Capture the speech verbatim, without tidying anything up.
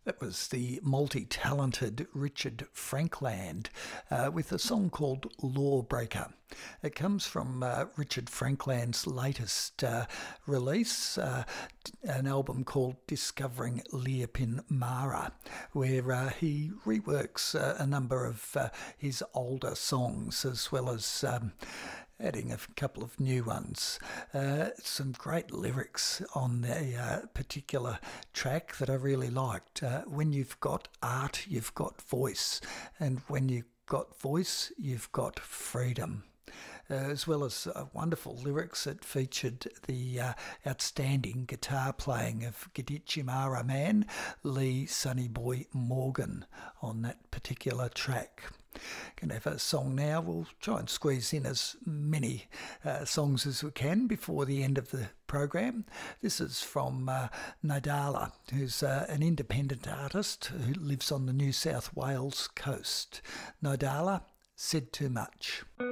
That was the multi-talented Richard Frankland uh, with a song called Lawbreaker. It comes from uh, Richard Frankland's latest uh, release, uh, an album called Discovering Leopin Mara, where uh, he reworks uh, a number of uh, his older songs as well as um, adding a couple of new ones. Uh, some great lyrics on the uh, particular track that I really liked. Uh, when you've got art, you've got voice. And when you've got voice, you've got freedom. Uh, as well as uh, wonderful lyrics that featured the uh, outstanding guitar playing of Gadichi Mara man, Lee Sonny Boy Morgan, on that particular track. Going to have a song now. We'll try and squeeze in as many uh, songs as we can before the end of the program. This is from uh, Nadala, who's uh, an independent artist who lives on the New South Wales coast. Nadala, Said Too Much.